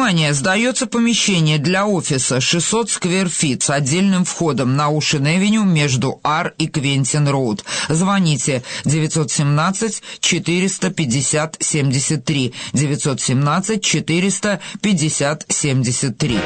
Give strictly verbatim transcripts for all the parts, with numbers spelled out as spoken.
Внимание! Сдается помещение для офиса шестьсот сквер фит с отдельным входом на Оушен-Эвеню между Ар и Квентин-Роуд. Звоните девятьсот семнадцать четыреста пятьдесят семьдесят три. девятьсот семнадцать четыреста пятьдесят семьдесят три.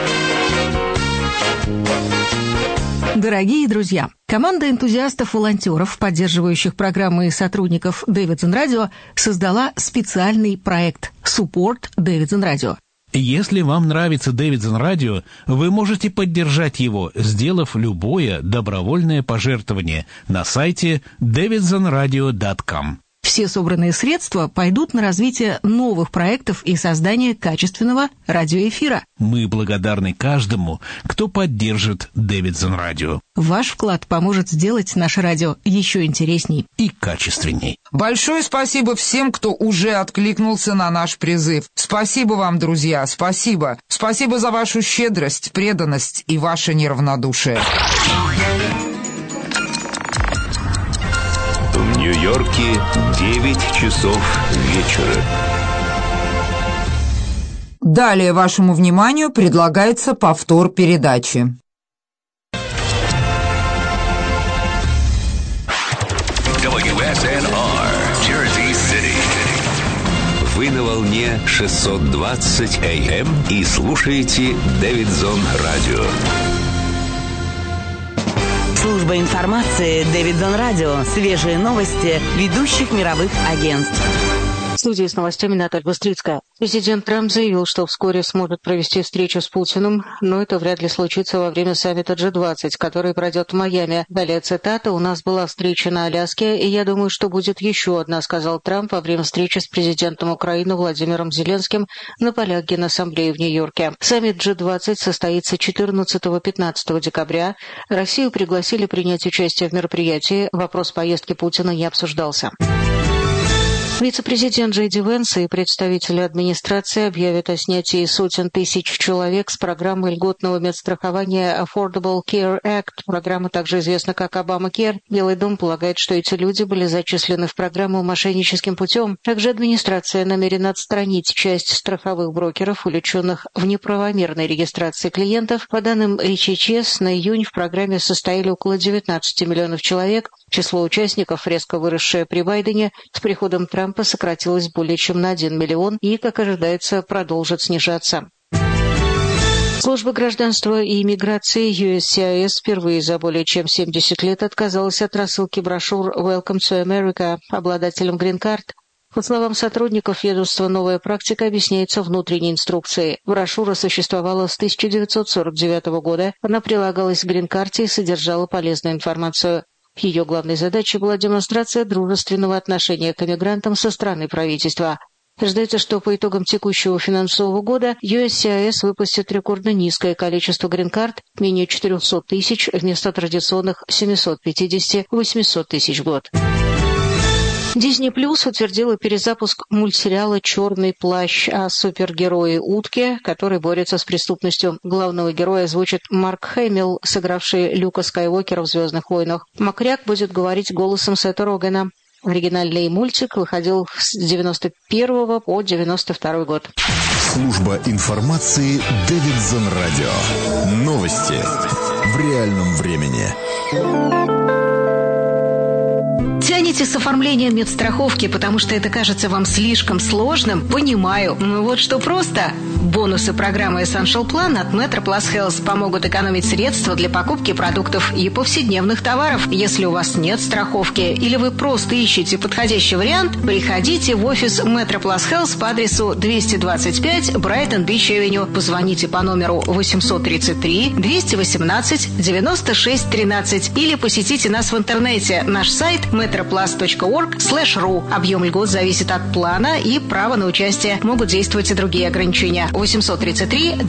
Дорогие друзья, команда энтузиастов-волонтеров, поддерживающих программы и сотрудников Davidson Radio, создала специальный проект «Support Davidson Radio». Если вам нравится Davidson Radio, вы можете поддержать его, сделав любое добровольное пожертвование на сайте дэвидсон радио точка ком. Все собранные средства пойдут на развитие новых проектов и создание качественного радиоэфира. Мы благодарны каждому, кто поддержит Davidson Radio. Ваш вклад поможет сделать наше радио еще интересней и качественней. Большое спасибо всем, кто уже откликнулся на наш призыв. Спасибо вам, друзья, спасибо. Спасибо за вашу щедрость, преданность и ваше неравнодушие. В Нью-Йорке девять часов вечера. Далее вашему вниманию предлагается повтор передачи. дабл ю эс эн ар, Jersey City. Вы на волне шестьсот двадцать эй эм и слушаете Davidson Radio. Служба информации Davidson Radio. Свежие новости ведущих мировых агентств. В студии с новостями Наталья Быстрицкая. Президент Трамп заявил, что вскоре сможет провести встречу с Путиным, но это вряд ли случится во время саммита джи двадцать, который пройдет в Майами. Далее цитата: «У нас была встреча на Аляске, и я думаю, что будет еще одна», сказал Трамп во время встречи с президентом Украины Владимиром Зеленским на полях Генассамблеи в Нью-Йорке. Саммит джи двадцать состоится четырнадцатого-пятнадцатого декабря. Россию пригласили принять участие в мероприятии. Вопрос поездки Путина не обсуждался. Вице-президент Джей Ди Венс и представители администрации объявят о снятии сотен тысяч человек с программы льготного медстрахования Affordable Care Act. Программа также известна как Obamacare. Белый дом полагает, что эти люди были зачислены в программу мошенническим путем. Также администрация намерена отстранить часть страховых брокеров, увлеченных в неправомерной регистрации клиентов. По данным эйч эйч эс, на июнь в программе состояли около девятнадцати миллионов человек. Число участников, резко выросшее при Байдене, с приходом Трампа сократилось более чем на один миллион и, как ожидается, продолжит снижаться. Служба гражданства и иммиграции ю эс си ай эс впервые за более чем семьдесят лет отказалась от рассылки брошюр «Welcome to America» обладателям грин-карт. По словам сотрудников ведомства, новая практика объясняется внутренней инструкцией. Брошюра существовала с тысяча девятьсот сорок девятого года. Она прилагалась к грин-карте и содержала полезную информацию. Ее главной задачей была демонстрация дружественного отношения к иммигрантам со стороны правительства. Ожидается, что по итогам текущего финансового года ю эс си ай эс выпустит рекордно низкое количество грин-карт, менее четырехсот тысяч, вместо традиционных семисот пятидесяти - восьмисот тысяч в год. Disney Plus утвердила перезапуск мультсериала «Черный плащ» о супергерое Утке, который борется с преступностью. Главного героя озвучит Марк Хэмилл, сыгравший Люка Скайуокера в «Звездных войнах». Макряк будет говорить голосом Сета Рогена. Оригинальный мультик выходил с девяносто первого по девяносто второй год. Служба информации Davidson Radio. Новости в реальном времени. Тянете с оформлением медстраховки, потому что это кажется вам слишком сложным? Понимаю. Ну вот что просто. Бонусы программы Essential Plan от Metro Plus Health помогут экономить средства для покупки продуктов и повседневных товаров. Если у вас нет страховки или вы просто ищете подходящий вариант, приходите в офис Metro Plus Health по адресу двести двадцать пять Brighton Beach Avenue. Позвоните по номеру восемьсот тридцать три двести восемнадцать девяносто шесть тринадцать или посетите нас в интернете. Наш сайт metroplus точка org слэш ру. Объем льгот зависит от плана и права на участие. Могут действовать и другие ограничения. восемьсот тридцать три